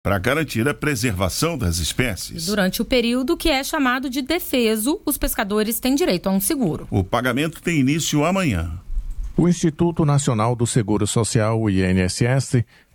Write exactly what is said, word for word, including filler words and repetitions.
para garantir a preservação das espécies. Durante o período que é chamado de defeso, os pescadores têm direito a um seguro. O pagamento tem início amanhã. O Instituto Nacional do Seguro Social, o I N S S,